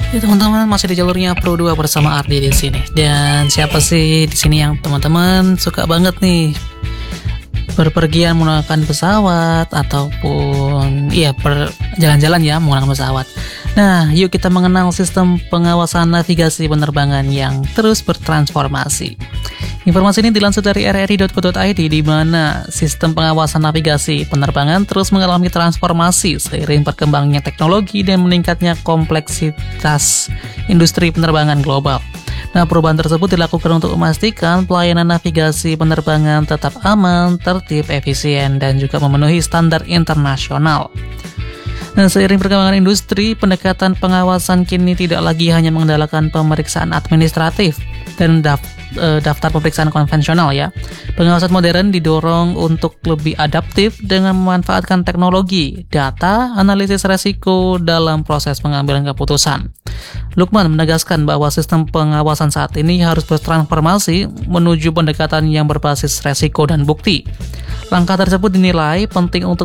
Ya teman-teman, masih di jalurnya Pro 2 bersama Ardi di sini. Dan siapa sih di sini yang teman-teman suka banget nih berpergian menggunakan pesawat ataupun jalan-jalan ya menggunakan pesawat. Nah, yuk kita mengenal sistem pengawasan navigasi penerbangan yang terus bertransformasi. Informasi ini dilansir dari rri.co.id, di mana sistem pengawasan navigasi penerbangan terus mengalami transformasi seiring perkembangannya teknologi dan meningkatnya kompleksitas industri penerbangan global. Nah, perubahan tersebut dilakukan untuk memastikan pelayanan navigasi penerbangan tetap aman, tertib, efisien, dan juga memenuhi standar internasional. Nah, seiring perkembangan industri, pendekatan pengawasan kini tidak lagi hanya mengandalkan pemeriksaan administratif dan daftar pemeriksaan konvensional ya. Pengawasan modern didorong untuk lebih adaptif dengan memanfaatkan teknologi, data, analisis resiko dalam proses pengambilan keputusan. Lukman menegaskan bahwa sistem pengawasan saat ini harus bertransformasi menuju pendekatan yang berbasis resiko dan bukti. Langkah tersebut dinilai penting untuk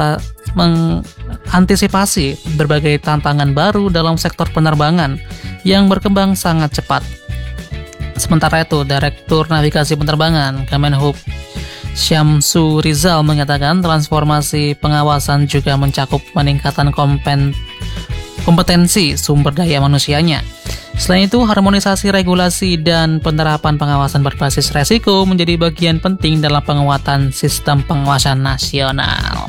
mengantisipasi berbagai tantangan baru dalam sektor penerbangan yang berkembang sangat cepat. Sementara itu, Direktur Navigasi Penerbangan Kemenhub Syamsu Rizal mengatakan transformasi pengawasan juga mencakup peningkatan kompetensi sumber daya manusianya. Selain itu, harmonisasi regulasi dan penerapan pengawasan berbasis resiko menjadi bagian penting dalam penguatan sistem pengawasan nasional.